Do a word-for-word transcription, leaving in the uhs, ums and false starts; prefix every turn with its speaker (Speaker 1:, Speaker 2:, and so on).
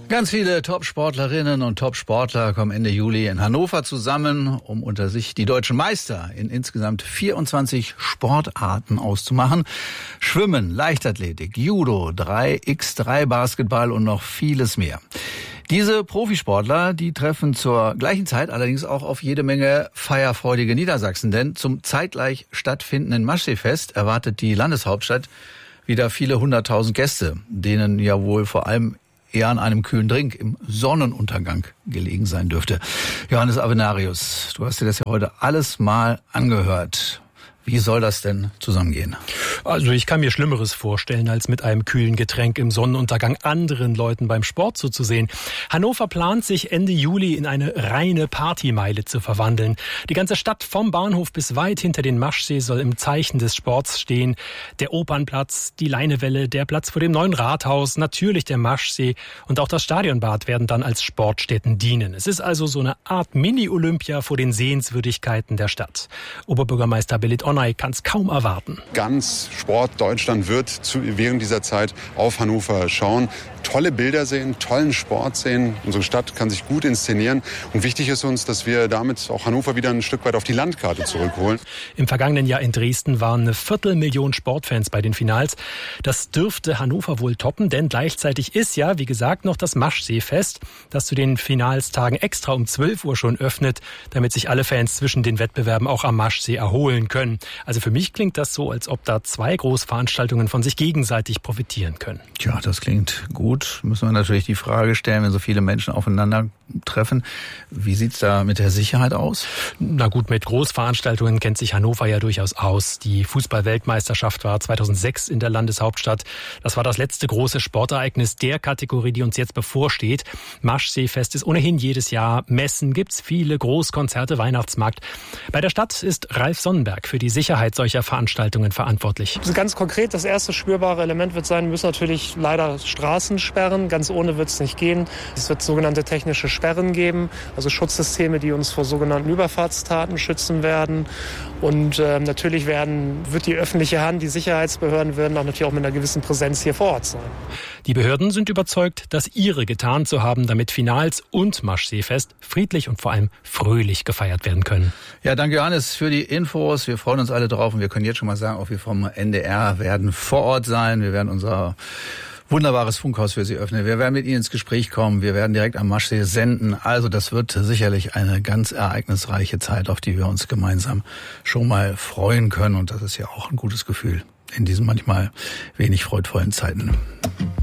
Speaker 1: Ganz viele Top-Sportlerinnen und Top-Sportler kommen Ende Juli in Hannover zusammen, um unter sich die deutschen Meister in insgesamt vierundzwanzig Sportarten auszumachen. Schwimmen, Leichtathletik, Judo, drei mal drei Basketball und noch vieles mehr. Diese Profisportler, die treffen zur gleichen Zeit allerdings auch auf jede Menge feierfreudige Niedersachsen, denn zum zeitgleich stattfindenden Maschseefest erwartet die Landeshauptstadt wieder viele hunderttausend Gäste, denen ja wohl vor allem eher an einem kühlen Drink im Sonnenuntergang gelegen sein dürfte. Johannes Avenarius, du hast dir das ja heute alles mal angehört. Wie soll das denn zusammengehen?
Speaker 2: Also ich kann mir Schlimmeres vorstellen, als mit einem kühlen Getränk im Sonnenuntergang anderen Leuten beim Sport zuzusehen. Hannover plant, sich Ende Juli in eine reine Partymeile zu verwandeln. Die ganze Stadt vom Bahnhof bis weit hinter den Maschsee soll im Zeichen des Sports stehen. Der Opernplatz, die Leinewelle, der Platz vor dem neuen Rathaus, natürlich der Maschsee und auch das Stadionbad werden dann als Sportstätten dienen. Es ist also so eine Art Mini-Olympia vor den Sehenswürdigkeiten der Stadt. Oberbürgermeister Belit Onay kann es kaum erwarten.
Speaker 3: Ganz Sport Deutschland wird zu, während dieser Zeit auf Hannover schauen, tolle Bilder sehen, tollen Sport sehen. Unsere Stadt kann sich gut inszenieren. Und wichtig ist uns, dass wir damit auch Hannover wieder ein Stück weit auf die Landkarte zurückholen.
Speaker 2: Im vergangenen Jahr in Dresden waren eine Viertelmillion Sportfans bei den Finals. Das dürfte Hannover wohl toppen, denn gleichzeitig ist ja, wie gesagt, noch das Maschseefest, das zu den Finalstagen extra um zwölf Uhr schon öffnet, damit sich alle Fans zwischen den Wettbewerben auch am Maschsee erholen können. Also für mich klingt das so, als ob da zwei Großveranstaltungen von sich gegenseitig profitieren können.
Speaker 1: Tja, das klingt gut. Müssen wir natürlich die Frage stellen, wenn so viele Menschen aufeinandertreffen. Wie sieht's da mit der Sicherheit aus?
Speaker 2: Na gut, mit Großveranstaltungen kennt sich Hannover ja durchaus aus. Die Fußball-Weltmeisterschaft war zweitausendsechs in der Landeshauptstadt. Das war das letzte große Sportereignis der Kategorie, die uns jetzt bevorsteht. Maschseefest ist ohnehin jedes Jahr. Messen gibt's viele, Großkonzerte, Weihnachtsmarkt. Bei der Stadt ist Ralf Sonnenberg für die Sicherheit solcher Veranstaltungen verantwortlich.
Speaker 4: Ganz konkret, das erste spürbare Element wird sein, wir müssen natürlich leider Straßen sperren. Ganz ohne wird es nicht gehen. Es wird sogenannte technische Sperren geben, also Schutzsysteme, die uns vor sogenannten Überfahrtstaten schützen werden. Und äh, natürlich werden, wird die öffentliche Hand, die Sicherheitsbehörden werden auch natürlich auch mit einer gewissen Präsenz hier vor Ort sein.
Speaker 2: Die Behörden sind überzeugt, das ihre getan zu haben, damit Finals und Maschseefest friedlich und vor allem fröhlich gefeiert werden können.
Speaker 1: Ja, danke Johannes für die Infos. Wir freuen uns alle drauf und wir können jetzt schon mal sagen, auch wir vom N D R werden vor Ort sein. Wir werden unser wunderbares Funkhaus für Sie öffnen. Wir werden mit Ihnen ins Gespräch kommen. Wir werden direkt am Maschsee senden. Also das wird sicherlich eine ganz ereignisreiche Zeit, auf die wir uns gemeinsam schon mal freuen können. Und das ist ja auch ein gutes Gefühl in diesen manchmal wenig freudvollen Zeiten.